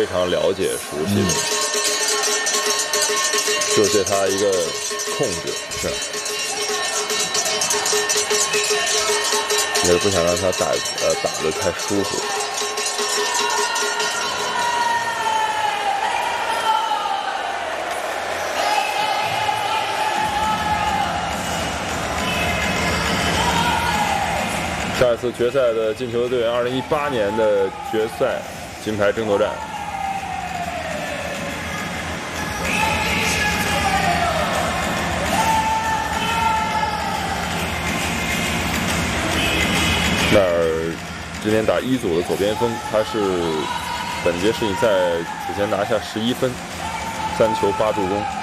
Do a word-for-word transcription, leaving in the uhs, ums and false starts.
非常了解熟悉的，就是对他一个控制，是，也是不想让他打呃打得太舒服。上一次决赛的进球队员，二零一八年的决赛金牌争夺战。那儿今天打一组的左边锋，他是本届世锦赛此前拿下十一分，三球八助攻。